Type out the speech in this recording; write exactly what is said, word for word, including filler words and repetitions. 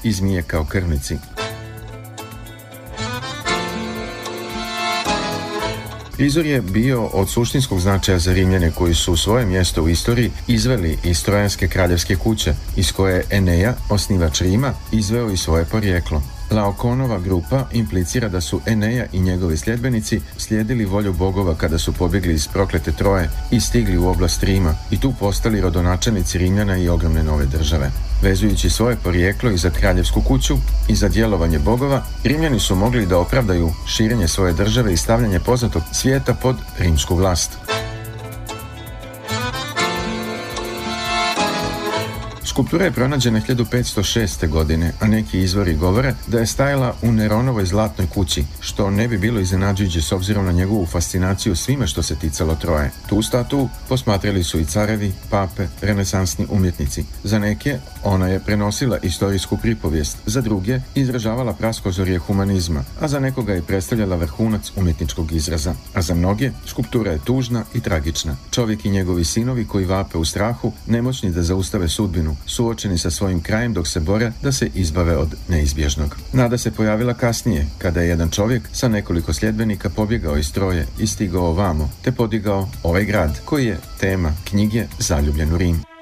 i zmije kao krvnici. Prizor je bio od suštinskog značaja za Rimljane koji su svoje mjesto u istoriji izveli iz Trojanske kraljevske kuće, iz koje je Eneja, osnivač Rima, izveo i svoje porijeklo. Laokonova grupa implicira da su Eneja i njegovi sljedbenici slijedili volju bogova kada su pobjegli iz proklete Troje i stigli u oblast Rima i tu postali rodonačelnici Rimljana i ogromne nove države. Vezujući svoje porijeklo i za kraljevsku kuću i za djelovanje bogova, Rimljani su mogli da opravdaju širenje svoje države i stavljanje poznatog svijeta pod rimsku vlast. Skulptura je pronađena hiljadu petsto šeste. godine, a neki izvori govore da je stajala u Neronovoj zlatnoj kući, što ne bi bilo iznenađujuće s obzirom na njegovu fascinaciju svime što se ticalo Troje. Tu statu posmatrali su i carevi, pape, renesansni umjetnici. Za neke ona je prenosila istorijsku pripovijest, za druge izražavala praskozorje humanizma, a za nekoga je predstavljala vrhunac umjetničkog izraza. A za mnoge skulptura je tužna i tragična. Čovjek i njegovi sinovi koji vape u strahu, nemoćni da zaustave sudbinu, suočeni sa svojim krajem dok se bore da se izbave od neizbježnog. Nada se pojavila kasnije, kada je jedan čovjek sa nekoliko sljedbenika pobjegao iz Troje i stigao ovamo, te podigao ovaj grad, koji je tema knjige Zaljubljen u Rim.